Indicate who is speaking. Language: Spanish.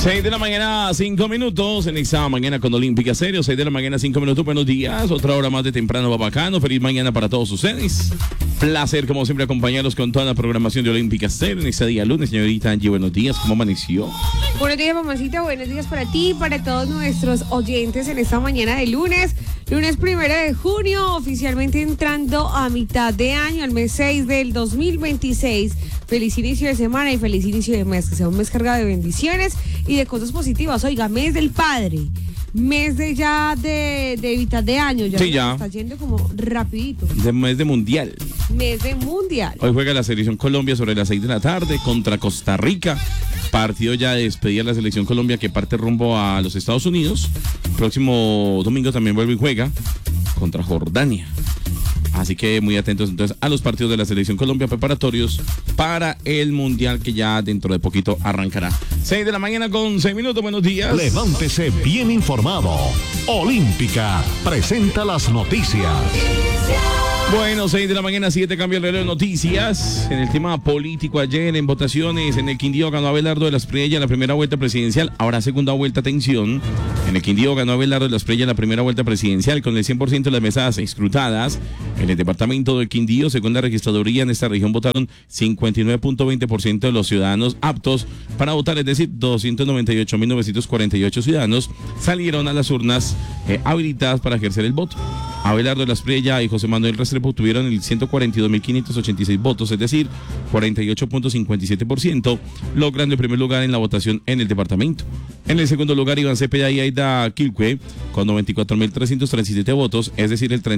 Speaker 1: 6 de la mañana, 5 minutos, en esta mañana con Olímpica Serio, 6 de la mañana, 5 minutos, buenos días, otra hora más de temprano va bacano, feliz mañana para todos ustedes, placer como siempre acompañarlos con toda la programación de Olímpica Serio en este día lunes. Señorita Angie, buenos días, ¿cómo amaneció?
Speaker 2: Buenos días, mamacita, buenos días para ti y para todos nuestros oyentes en esta mañana de lunes 1 de junio, oficialmente entrando a mitad de año, al mes 6 del 2026. Feliz inicio de semana y feliz inicio de mes, que sea un mes cargado de bendiciones y de cosas positivas. Oiga, mes del padre, mes de mitad de año, ya,
Speaker 1: sí, ya
Speaker 2: está yendo como rapidito.
Speaker 1: Mes de mundial.
Speaker 2: Mes de mundial.
Speaker 1: Hoy juega la selección Colombia sobre las 6 de la tarde contra Costa Rica. Partido ya de despedir a la selección Colombia que parte rumbo a los Estados Unidos. Próximo domingo también vuelve y juega contra Jordania. Así que muy atentos entonces a los partidos de la selección Colombia preparatorios para el mundial que ya dentro de poquito arrancará. 6 de la mañana con 6 minutos, buenos días.
Speaker 3: Levántese bien informado. Olímpica presenta las noticias.
Speaker 1: Bueno, 6 de la mañana, 7, cambia el reloj de noticias. En el tema político ayer, en votaciones, en el Quindío ganó Abelardo de las Priella en la primera vuelta presidencial. Ahora segunda vuelta, atención. En el Quindío ganó Abelardo de las Priella en la primera vuelta presidencial con el 100% de las mesas escrutadas. En el departamento del Quindío, según la registraduría, en esta región votaron 59.20% de los ciudadanos aptos para votar, es decir, 298.948 ciudadanos salieron a las urnas habilitadas para ejercer el voto. Abelardo de las Priella y José Manuel Restrepo tuvieron el 142.586 votos, es decir, 48.57%, logrando el primer lugar en la votación en el departamento. En el segundo lugar, Iván Cepeda y Aida Quilcue con 94.337 votos, es decir, el